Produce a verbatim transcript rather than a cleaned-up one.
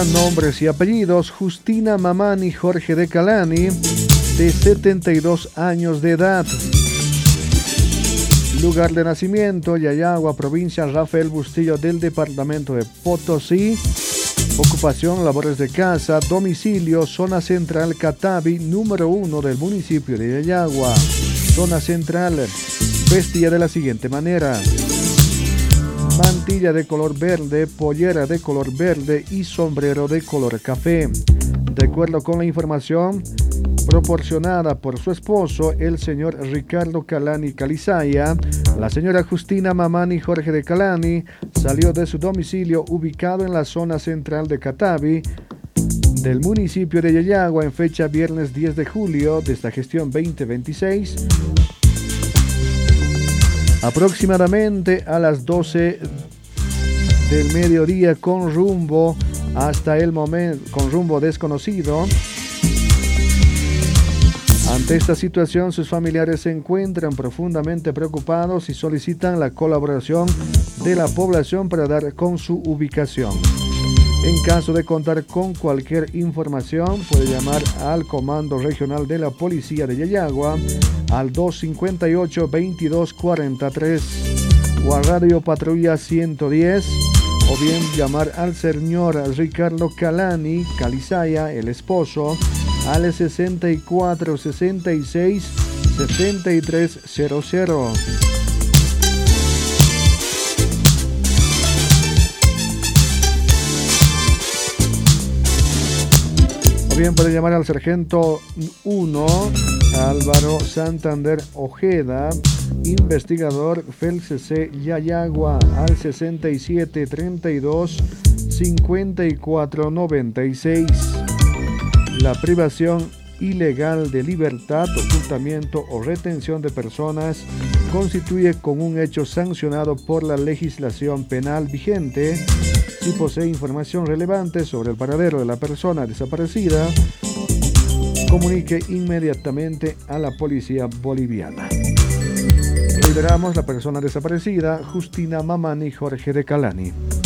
Nombres y apellidos: Justina Mamani Jorge de Calani, de setenta y dos años de edad. Lugar de nacimiento: Yayagua, provincia Rafael Bustillo del departamento de Potosí. Ocupación: labores de casa. Domicilio: zona central Catavi, número uno del municipio de Yayagua. Zona central. Vestía de la siguiente manera: mantilla de color verde, pollera de color verde y sombrero de color café. De acuerdo con la información proporcionada por su esposo, el señor Ricardo Calani Calizaya, la señora Justina Mamani Jorge de Calani salió de su domicilio ubicado en la zona central de Catavi del municipio de Yayagua en fecha viernes diez de julio de esta gestión veinte veintiséis, aproximadamente a las doce del mediodía, con rumbo hasta el momento con rumbo desconocido. Ante esta situación, sus familiares se encuentran profundamente preocupados y solicitan la colaboración de la población para dar con su ubicación. En caso de contar con cualquier información, puede llamar al Comando Regional de la Policía de Yayagua al dos cincuenta y ocho, veintidós cuarenta y tres o a Radio Patrulla ciento diez, o bien llamar al señor Ricardo Calani Calizaya, el esposo, al sesenta y cuatro, sesenta y seis, setenta y tres cero cero. O bien puede llamar al sargento uno Álvaro Santander Ojeda, investigador F E L C C Yayagua, al sesenta y siete, treinta y dos, cincuenta y cuatro noventa y seis. La privación ilegal de libertad, ocultamiento o retención de personas constituye con un hecho sancionado por la legislación penal vigente. Si posee información relevante sobre el paradero de la persona desaparecida, comunique inmediatamente a la policía boliviana. Reiteramos: la persona desaparecida, Justina Mamani Jorge de Calani.